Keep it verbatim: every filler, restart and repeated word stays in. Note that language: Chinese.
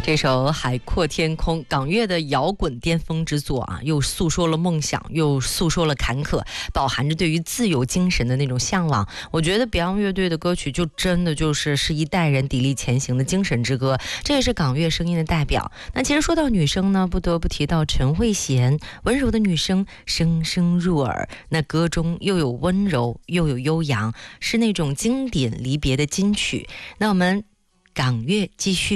这首《海阔天空》，港乐的摇滚巅峰之作啊，又诉说了梦想，又诉说了坎坷，饱含着对于自由精神的那种向往。我觉得 Beyond 乐队的歌曲就真的就是是一代人砥砺前行的精神之歌，这也是港乐声音的代表。那其实说到女生呢，不得不提到陈慧娴，温柔的女声声声入耳，那歌中又有温柔又有悠扬，是那种经典离别的金曲。那我们港乐继续。